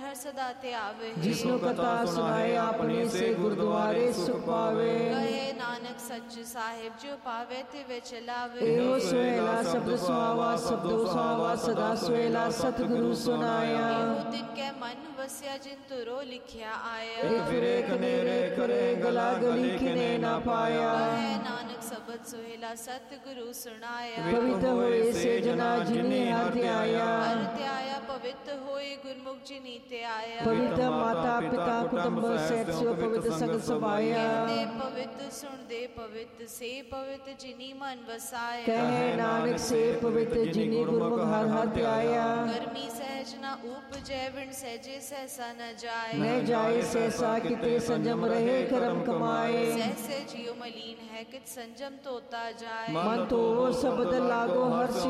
ਹਰ ਸਦਾ ਤੇ ਆਵੇ। ਜਿਸਨੂੰ ਕਥਾ ਸੁਣਾਏ ਆਪਣੇ ਸੇ ਗੁਰਦੁਆਰੇ ਸੁਖ ਪਾਵੇ। ਕਹੇ ਨਾਨਕ ਸੱਚ ਸਾਹਿਬ ਜੋ ਪਾਵੇ ਤਿਵੇਂ ਚਲਾਵੇ। ਇਹੋ ਸੁਹੇਲਾ ਸ਼ਬਦ ਸੁਹਾਵਾ ਸ਼ਬਦੋ ਸੁਹਾਵਾ ਸਦਾ ਸੁਹੇਲਾ ਸਤਿਗੁਰੂ ਸੁਨਾਇਆ। ਇਹੋ ਤਿਨ ਕੈ ਮਨ ਵਸਿਆ ਜਿਨ ਤੁਰੋ ਲਿਖਿਆ ਆਇਆ। ਇੱਕ ਫਿਰੇ ਕਨੇਰੇ ਕਰੇ ਗਲਾ ਗਲੀ ਕਿਨੇ ਨਾ ਪਾਇਆ। ਕਹੇ ਨਾਨਕ ਸਬਦ ਸੁਹੇਲਾ ਸਤਿਗੁਰੂ ਸੁਣਾਇਆ। ਪਵਿੱਤ ਹੋਏ ਸੇ ਜਨਾ ਜਿਨੇ ਹਰ ਧਿਆਇਆ। ਹਰ ਧਿਆਇਆ ਪਵਿੱਤ ਹੋਏ ਗੁਰਮੁਖ ਜਿਨੀ ਤੇ ਆਇਆ। ਪਵਿੱਤ ਮਾਤਾ ਪਿਤਾ ਕੁਟੁੰਬ ਸਹਿਤ ਸਿਓ ਪਵਿੱਤ ਸੰਗ ਸਭਾਇਆ। ਕਹਿੰਦੇ ਪਵਿੱਤ ਸੁਣਦੇ ਪਵਿੱਤ ਸੇ ਪਵਿੱਤ ਜਿਨੀ ਮਨ ਵਸਾਇਆ। ਕਹੇ ਨਾਨਕ ਸੇ ਪਵਿੱਤ ਜਿਨੀ ਗੁਰਮੁਖ ਹਰ ਹਰ ਧਿਆਇਆ। ਗਰਮੀ ਸਹਿਜ ਨਾ ਉਪਜੈ ਵਿਣ ਸਹਿਜੇ ਸਹਿਸਾ ਨ ਜਾਏ। ਮੈਂ ਜਾਏ ਸਹਿਸਾ ਕਿਤੇ ਸੰਜਮ ਰਹੇ ਕਰਮ ਕਮਾਏ। ਸਹਿਸੇ ਜਿਉ ਮਲੀਨ ਹੈ ਕਿਤ ਸੰਜਮ ਤੋਤਾ ਜਾਏ। ਮਨ ਤੋ ਸ਼ਬਦ ਲਾਗੋ ਹਰ